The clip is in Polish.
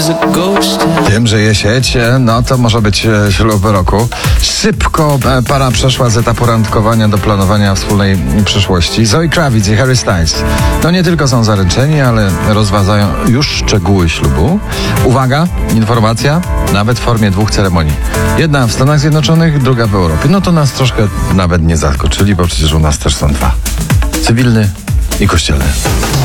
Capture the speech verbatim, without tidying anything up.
Wiem, że jesiecie, no to może być e, ślub roku. Szybko e, para przeszła z etapu randkowania do planowania wspólnej przyszłości. Zoe Kravitz i Harry Styles. No nie tylko są zaręczeni, ale rozważają już szczegóły ślubu. Uwaga, informacja, nawet w formie dwóch ceremonii. Jedna w Stanach Zjednoczonych, druga w Europie. No to nas troszkę nawet nie zaskoczyli, bo przecież u nas też są dwa. Cywilny i kościelny.